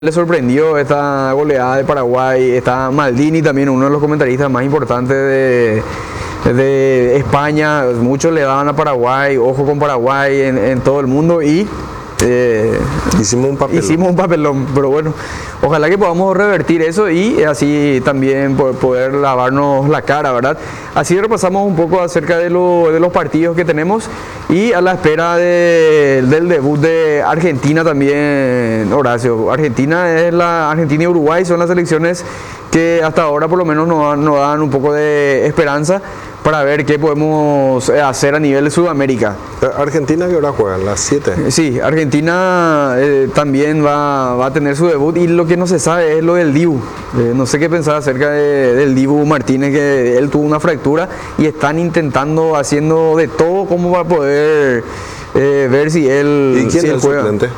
Le sorprendió esta goleada de Paraguay. Está Maldini también, uno de los comentaristas más importantes de España. Muchos le daban a Paraguay, ojo con Paraguay en todo el mundo y hicimos un papelón, pero bueno, ojalá que podamos revertir eso y así también poder lavarnos la cara, ¿verdad? Así repasamos un poco acerca de los partidos que tenemos y a la espera del debut de Argentina también, Horacio. Argentina y Uruguay son las selecciones que hasta ahora por lo menos nos dan un poco de esperanza para ver qué podemos hacer a nivel de Sudamérica. Argentina, ¿qué hora juega? ¿Las 7? Sí, Argentina también va a tener su debut y lo que no se sabe es lo del Dibu. No sé qué pensar acerca del Dibu Martínez, que él tuvo una fractura y están intentando, haciendo de todo como para poder ver si él, ¿Y quién es el juega. suplente?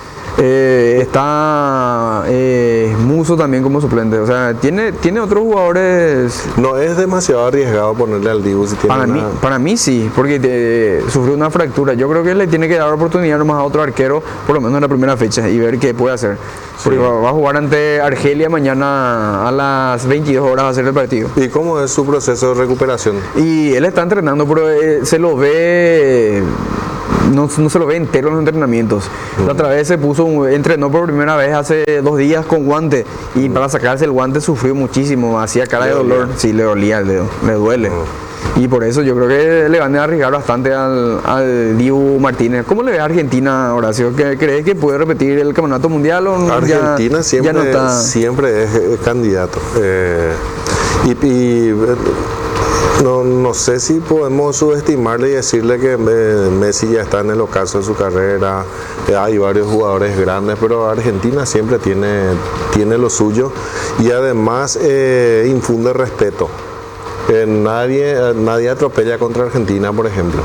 Está Muso también como suplente, o sea, tiene otros jugadores. No es demasiado arriesgado ponerle al Dibu si tiene Para mí sí, porque sufrió una fractura. Yo creo que le tiene que dar oportunidad nomás a otro arquero, por lo menos en la primera fecha, y ver qué puede hacer. Porque va a jugar ante Argelia mañana a las 22 horas, va a ser el partido. ¿Y cómo es su proceso de recuperación? Y él está entrenando, pero se lo ve... No se lo ve entero en los entrenamientos. La otra vez entrenó por primera vez hace 2 días con guante y para sacarse el guante sufrió muchísimo, hacía cara de dolor. Sí, le dolía el dedo, le duele. Y por eso yo creo que le van a arriesgar bastante al Dibu Martínez. ¿Cómo le ve a Argentina, Horacio? ¿Crees que puede repetir el campeonato mundial o Argentina ya no está? Siempre es candidato. No sé si podemos subestimarle y decirle que Messi ya está en el ocaso de su carrera. Hay varios jugadores grandes, pero Argentina siempre tiene lo suyo y además infunde respeto. Nadie atropella contra Argentina, por ejemplo.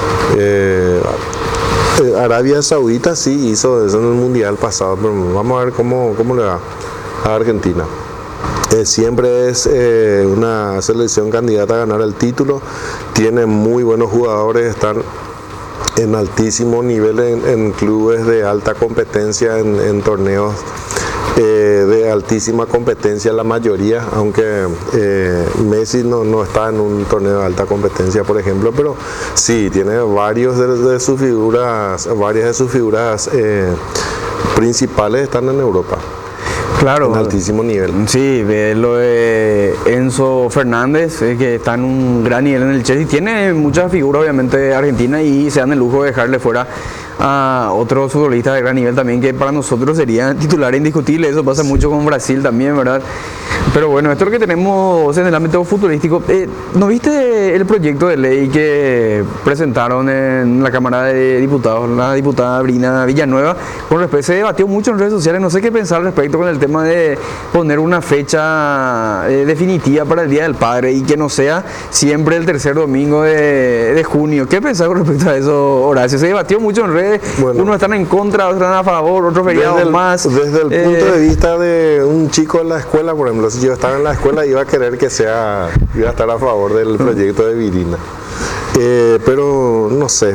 Arabia Saudita sí hizo eso en el Mundial pasado, pero vamos a ver cómo le va a Argentina. Siempre es una selección candidata a ganar el título, tiene muy buenos jugadores, están en altísimo nivel en clubes de alta competencia, en torneos de altísima competencia la mayoría, aunque Messi no está en un torneo de alta competencia, por ejemplo, pero sí, tiene varias de sus figuras principales están en Europa. Claro, en altísimo nivel. Sí, ve lo de Enzo Fernández, que está en un gran nivel en el Chelsea. Tiene muchas figuras, obviamente, de Argentina y se dan el lujo de dejarle fuera a otros futbolistas de gran nivel también, que para nosotros sería titular indiscutible. Eso pasa mucho con Brasil también, ¿verdad? Pero bueno, esto es lo que tenemos en el ámbito futbolístico. ¿No viste el proyecto de ley que presentaron en la Cámara de Diputados, la diputada Brina Villanueva? Se debatió mucho en redes sociales, no sé qué pensar al respecto con el tema de poner una fecha definitiva para el Día del Padre y que no sea siempre el tercer domingo de junio. ¿Qué pensás con respecto a eso, Horacio? Se debatió mucho en redes, unos están en contra, otros están a favor, otros feriados más. Desde el punto de vista de un chico en la escuela, por ejemplo, si yo estaba en la escuela iba a querer iba a estar a favor del proyecto de Virina. Pero no sé,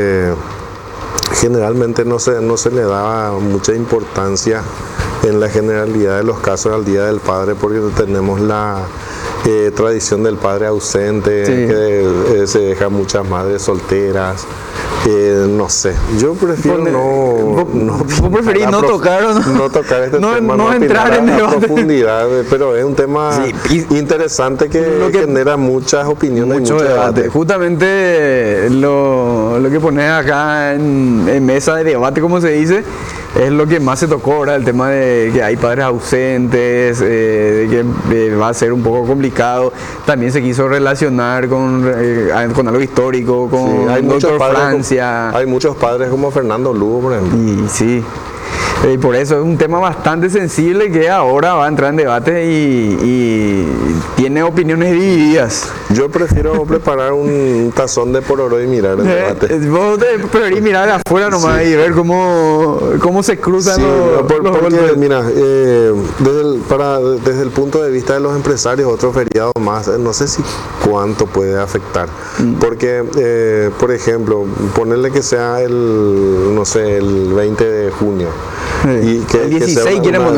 generalmente no se le daba mucha importancia en la generalidad de los casos al Día del Padre, porque tenemos la tradición del padre ausente, sí, que se dejan muchas madres solteras. No sé, yo prefiero ¿Vos preferís no tocar este tema, no entrar en profundidad, pero es un tema interesante que genera muchas opiniones, mucho debate. Justamente lo que pones acá en mesa de debate, como se dice, es lo que más se tocó ahora, el tema de que hay padres ausentes, de que va a ser un poco complicado. También se quiso relacionar con algo histórico, con Doctor Francia. Hay muchos padres como Fernando Lugo, por ejemplo. Y sí. Y por eso es un tema bastante sensible que ahora va a entrar en debate y tiene opiniones divididas. Yo prefiero preparar un tazón de pororó y mirar el debate. Vos preferís mirar afuera nomás, sí, y ver cómo se cruzan los golpes. Mira, desde el punto de vista de los empresarios, otro feriado más, no sé si cuánto puede afectar. Porque, por ejemplo, ponerle que sea el 20 de junio. Y El 16 quieren poner.